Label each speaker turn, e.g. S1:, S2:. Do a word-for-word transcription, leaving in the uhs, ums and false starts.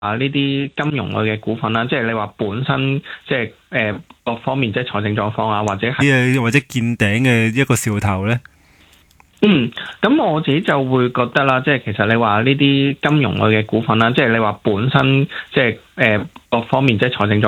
S1: 啊呢啲金融類嘅股份啦，即係你話本身即係誒各方面即係財政狀況啊，或者係
S2: 或者見頂嘅一個兆頭咧。
S1: 嗯，咁我自己就會覺得啦，即係其實你話呢啲金融類嘅股份啦，即係你話本身即係誒各方面即係財政狀